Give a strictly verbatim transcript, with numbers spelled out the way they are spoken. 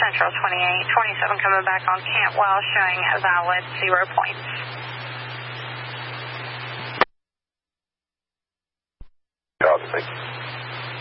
Central twenty-eight twenty-seven coming back on Cantwell showing valid zero points. Copy, thank you.